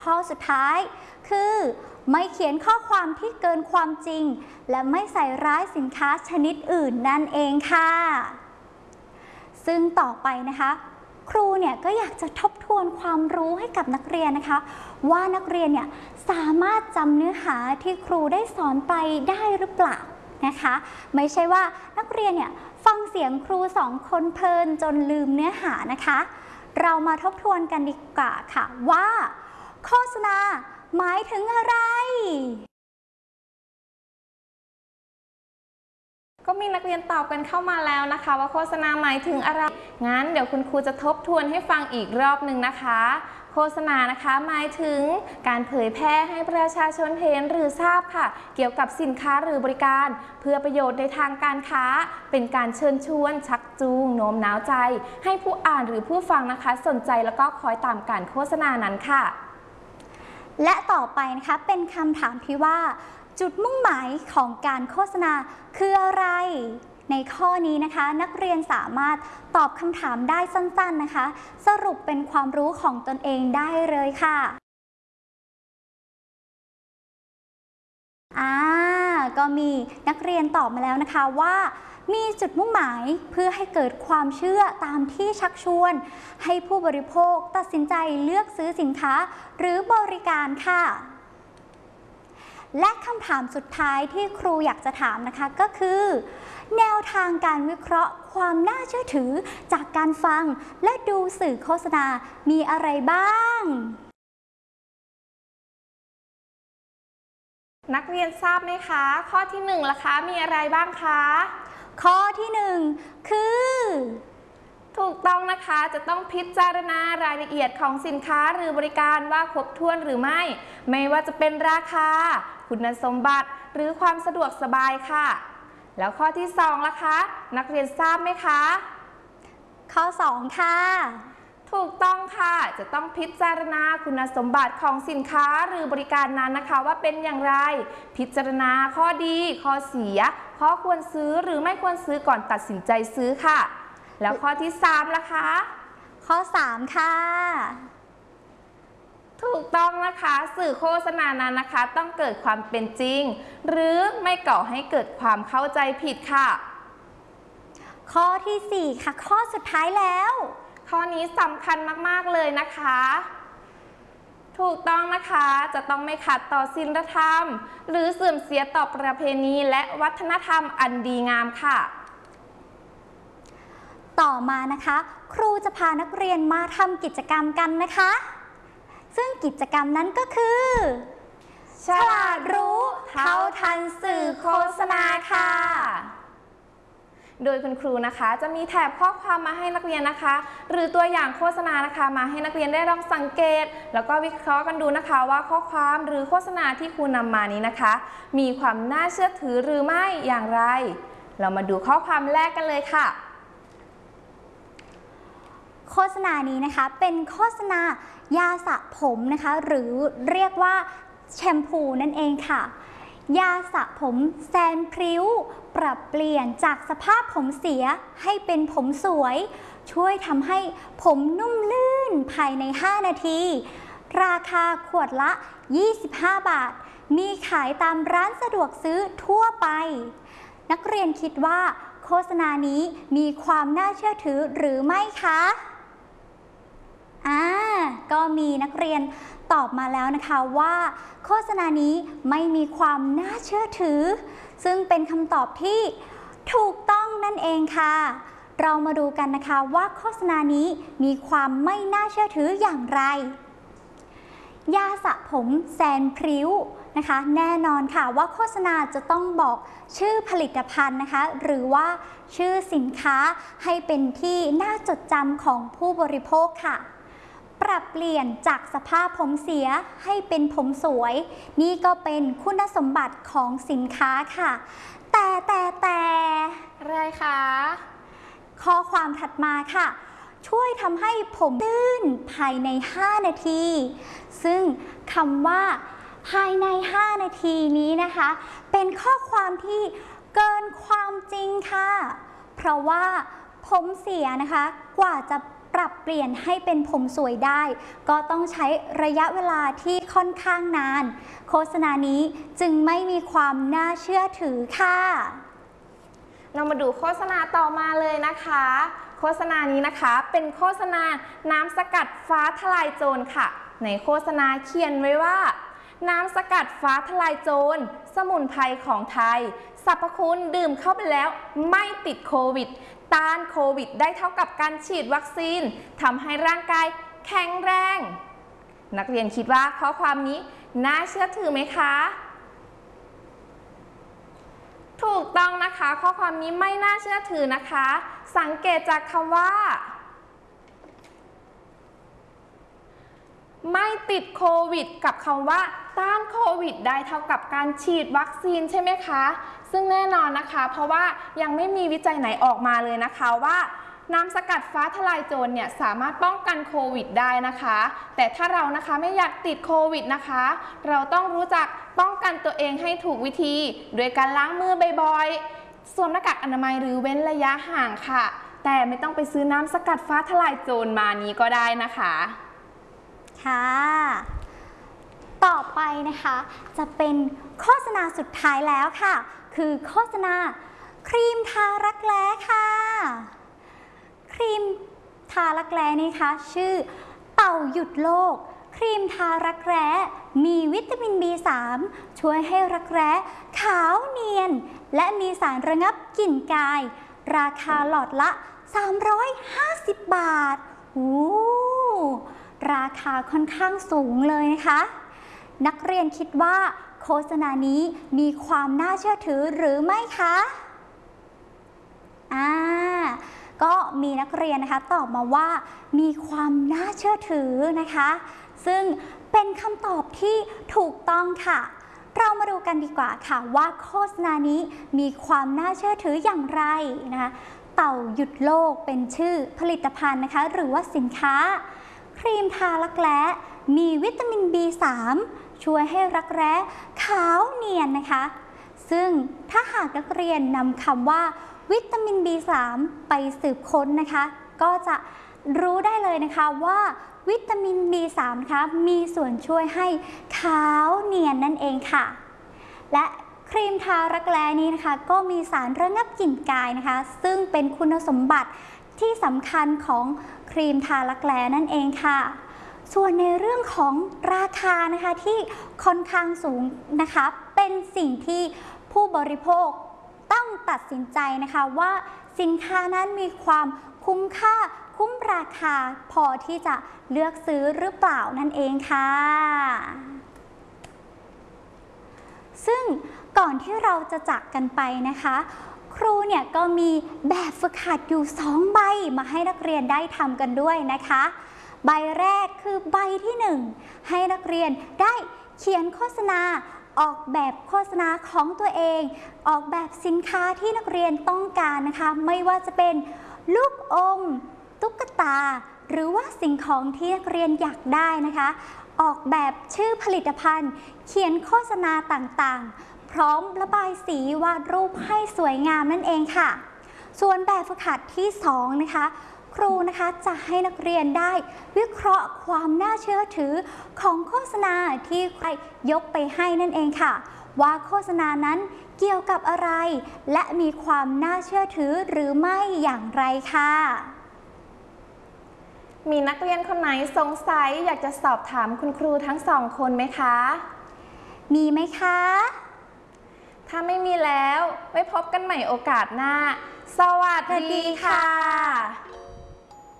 ข้อสุดท้ายคือไม่เขียนข้อความที่เกินความจริงและไม่ใส่ร้ายสินค้าชนิดอื่นนั่นเองค่ะซึ่งต่อไปนะคะครูเนี่ยก็อยากจะทบทวนความรู้ให้กับนักเรียนนะคะว่านักเรียนเนี่ยสามารถจำเนื้อหาที่ครูได้สอนไปได้หรือเปล่านะคะไม่ใช่ว่านักเรียนเนี่ยฟังเสียงครูสองคนเพลินจนลืมเนื้อหานะคะเรามาทบทวนกันดีกว่าค่ะว่าโฆษณาหมายถึงอะไรก็มีนักเรียนตอบกันเข้ามาแล้วนะคะว่าโฆษณาหมายถึงอะไรงั้นเดี๋ยวคุณครูจะทบทวนให้ฟังอีกรอบหนึ่งนะคะโฆษณานะคะหมายถึงการเผยแพร่ให้ประชาชนเห็นหรือทราบค่ะเกี่ยวกับสินค้าหรือบริการเพื่อประโยชน์ในทางการค้าเป็นการเชิญชวนชักจูงโน้มน้าวใจให้ผู้อ่านหรือผู้ฟังนะคะสนใจแล้วก็คอยตามการโฆษณานั้นค่ะและต่อไปนะคะเป็นคำถามที่ว่าจุดมุ่งหมายของการโฆษณาคืออะไรในข้อนี้นะคะนักเรียนสามารถตอบคำถามได้สั้นๆนะคะสรุปเป็นความรู้ของตนเองได้เลยค่ะก็มีนักเรียนตอบมาแล้วนะคะว่ามีจุดมุ่งหมายเพื่อให้เกิดความเชื่อตามที่ชักชวนให้ผู้บริโภคตัดสินใจเลือกซื้อสินค้าหรือบริการค่ะและคำถามสุดท้ายที่ครูอยากจะถามนะคะก็คือแนวทางการวิเคราะห์ความน่าเชื่อถือจากการฟังและดูสื่อโฆษณามีอะไรบ้างนักเรียนทราบไหมคะข้อที่1ล่ะคะมีอะไรบ้างคะข้อที่1คือถูกต้องนะคะจะต้องพิจารณารายละเอียดของสินค้าหรือบริการว่าครบถ้วนหรือไม่ว่าจะเป็นราคาคุณสมบัติหรือความสะดวกสบายค่ะแล้วข้อที่2ล่ะคะนักเรียนทราบไหมคะข้อ2ค่ะถูกต้องค่ะจะต้องพิจารณาคุณสมบัติของสินค้าหรือบริการนั้นนะคะว่าเป็นอย่างไรพิจารณาข้อดีข้อเสียข้อควรซื้อหรือไม่ควรซื้อก่อนตัดสินใจซื้อค่ะแล้วข้อที่3ล่ะคะข้อ3ค่ะถูกต้องนะคะสื่อโฆษณานั้นนะคะต้องเกิดความเป็นจริงหรือไม่ก่อให้เกิดความเข้าใจผิดค่ะข้อที่4ค่ะข้อสุดท้ายแล้วข้อนี้สำคัญมากๆเลยนะคะถูกต้องนะคะจะต้องไม่ขัดต่อศีลธรรมหรือเสื่อมเสียต่อประเพณีและวัฒนธรรมอันดีงามค่ะต่อมานะคะครูจะพานักเรียนมาทำกิจกรรมกันนะคะซึ่งกิจกรรมนั้นก็คือฉลาดรู้เท่าทันสื่อโฆษณาค่ะโดยคุณครูนะคะจะมีแถบข้อความมาให้นักเรียนนะคะหรือตัวอย่างโฆษณานะคะมาให้นักเรียนได้ลองสังเกตแล้วก็วิเคราะห์กันดูนะคะว่าข้อความหรือโฆษณาที่ครูนำมานี้นะคะมีความน่าเชื่อถือหรือไม่อย่างไรเรามาดูข้อความแรกกันเลยค่ะโฆษณานี้นะคะเป็นโฆษณายาสระผมนะคะหรือเรียกว่าแชมพูนั่นเองค่ะยาสระผมแซนพริ้วปรับเปลี่ยนจากสภาพผมเสียให้เป็นผมสวยช่วยทำให้ผมนุ่มลื่นภายใน5นาทีราคาขวดละ25 บาทมีขายตามร้านสะดวกซื้อทั่วไปนักเรียนคิดว่าโฆษณานี้มีความน่าเชื่อถือหรือไม่คะก็มีนักเรียนตอบมาแล้วนะคะว่าโฆษณานี้ไม่มีความน่าเชื่อถือซึ่งเป็นคำตอบที่ถูกต้องนั่นเองค่ะเรามาดูกันนะคะว่าโฆษณานี้มีความไม่น่าเชื่อถืออย่างไรยาสระผมแซนพริ้วนะคะแน่นอนค่ะว่าโฆษณาจะต้องบอกชื่อผลิตภัณฑ์นะคะหรือว่าชื่อสินค้าให้เป็นที่น่าจดจำของผู้บริโภคค่ะปรับเปลี่ยนจากสภาพผมเสียให้เป็นผมสวยนี่ก็เป็นคุณสมบัติของสินค้าค่ะแต่อะไรคะข้อความถัดมาค่ะช่วยทำให้ผมลื่นภายใน5นาทีซึ่งคำว่าภายใน5นาทีนี้นะคะเป็นข้อความที่เกินความจริงค่ะเพราะว่าผมเสียนะคะกว่าจะปรับเปลี่ยนให้เป็นผมสวยได้ก็ต้องใช้ระยะเวลาที่ค่อนข้างนานโฆษณานี้จึงไม่มีความน่าเชื่อถือค่ะเรามาดูโฆษณาต่อมาเลยนะคะโฆษณานี้นะคะเป็นโฆษณาน้ำสกัดฟ้าทลายโจรค่ะในโฆษณาเขียนไว้ว่าน้ำสกัดฟ้าทลายโจรสมุนไพรของไทยสรรพคุณดื่มเข้าไปแล้วไม่ติดโควิดต้านโควิดได้เท่ากับการฉีดวัคซีนทำให้ร่างกายแข็งแรงนักเรียนคิดว่าข้อความนี้น่าเชื่อถือไหมคะถูกต้องนะคะข้อความนี้ไม่น่าเชื่อถือนะคะสังเกตจากคำว่าไม่ติดโควิดกับคำว่าต้านโควิดได้เท่ากับการฉีดวัคซีนใช่ไหมคะซึ่งแน่นอนนะคะเพราะว่ายังไม่มีวิจัยไหนออกมาเลยนะคะว่าน้ำสกัดฟ้าทลายโจรเนี่ยสามารถป้องกันโควิดได้นะคะแต่ถ้าเรานะคะไม่อยากติดโควิดนะคะเราต้องรู้จักป้องกันตัวเองให้ถูกวิธีโดยการล้างมือบ่อยๆสวมหน้ากากอนามัยหรือเว้นระยะห่างค่ะแต่ไม่ต้องไปซื้อน้ำสกัดฟ้าทลายโจรมานี้ก็ได้นะคะค่ะต่อไปนะคะจะเป็นโฆษณาสุดท้ายแล้วค่ะคือโฆษณาครีมทารักแร้ค่ะครีมทารักแร้นี่ค่ะชื่อเต่าหยุดโลกครีมทารักแร้มีวิตามิน B3 ช่วยให้รักแร้ขาวเนียนและมีสารระงับกลิ่นกายราคาหลอดละ350 บาทราคาค่อนข้างสูงเลยนะคะนักเรียนคิดว่าโฆษณานี้มีความน่าเชื่อถือหรือไม่คะก็มีนักเรียนนะคะตอบมาว่ามีความน่าเชื่อถือนะคะซึ่งเป็นคำตอบที่ถูกต้องค่ะเรามาดูกันดีกว่าค่ะว่าโฆษณานี้มีความน่าเชื่อถืออย่างไรนะคะเต่าหยุดโลกเป็นชื่อผลิตภัณฑ์นะคะหรือว่าสินค้าครีมทารักแร้มีวิตามิน B3 ช่วยให้รักแร้ขาวเนียนนะคะซึ่งถ้าหากนักเรียนนำคำว่าวิตามิน B3 ไปสืบค้นนะคะก็จะรู้ได้เลยนะคะว่าวิตามิน B3 นะคะมีส่วนช่วยให้ขาวเนียนนั่นเองค่ะและครีมทารักแร้นี้นะคะก็มีสารระงับกลิ่นกายนะคะซึ่งเป็นคุณสมบัติที่สำคัญของครีมทารักแร้นั่นเองค่ะส่วนในเรื่องของราคานะคะที่ค่อนข้างสูงนะคะเป็นสิ่งที่ผู้บริโภคต้องตัดสินใจนะคะว่าสินค้านั้นมีความคุ้มค่าคุ้มราคาพอที่จะเลือกซื้อหรือเปล่านั่นเองค่ะซึ่งก่อนที่เราจะจากกันไปนะคะครูเนี่ยก็มีแบบฝึกหัดอยู่2 ใบมาให้นักเรียนได้ทำกันด้วยนะคะใบแรกคือใบที่1ให้นักเรียนได้เขียนโฆษณาออกแบบโฆษณาของตัวเองออกแบบสินค้าที่นักเรียนต้องการนะคะไม่ว่าจะเป็นลูกอมตุ๊กตาหรือว่าสิ่งของที่นักเรียนอยากได้นะคะออกแบบชื่อผลิตภัณฑ์เขียนโฆษณาต่างๆพร้อมระบายสีวาดรูปให้สวยงามนั่นเองค่ะส่วนแบบฝึกหัดที่2นะคะครูนะคะจะให้นักเรียนได้วิเคราะห์ความน่าเชื่อถือของโฆษณาที่ใครยกไปให้นั่นเองค่ะว่าโฆษณานั้นเกี่ยวกับอะไรและมีความน่าเชื่อถือหรือไม่อย่างไรค่ะมีนักเรียนคนไหนสงสัยอยากจะสอบถามคุณครูทั้ง2 คนไหมคะมีไหมคะถ้าไม่มีแล้วไว้พบกันใหม่โอกาสหน้าสวัสดีค่ะ